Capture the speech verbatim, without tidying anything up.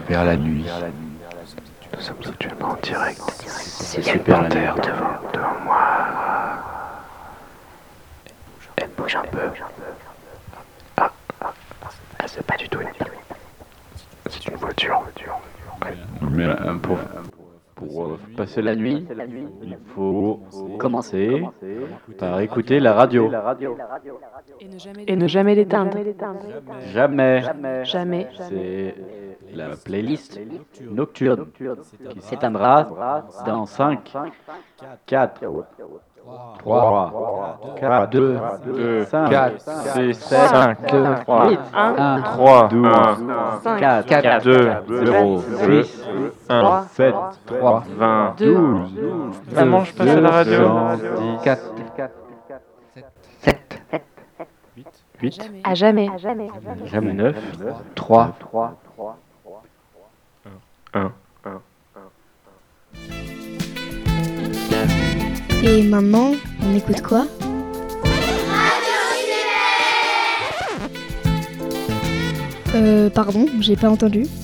vers la nuit. Nous sommes actuellement en direct. C'est super la terre devant, devant moi. Elle bouge un peu. Ah, ah, ah, c'est pas du tout une... C'est une voiture. Ouais. Mais euh, pour, pour euh, passer la nuit, il faut commencer par écouter la radio. Et ne jamais l'éteindre. Jamais. Jamais. C'est la playlist nocturne qui s'éteindra dans cinq, quatre, trois, quatre, deux, cinq, six, sept, huit, un, trois, douze, quatre, deux, zéro, six, un, sept, trois, vingt, douze, Maman, je passe à la radio. quatre, sept, huit, À jamais. jamais neuf, trois, un. Et maintenant, on écoute quoi? Euh, pardon, j'ai pas entendu.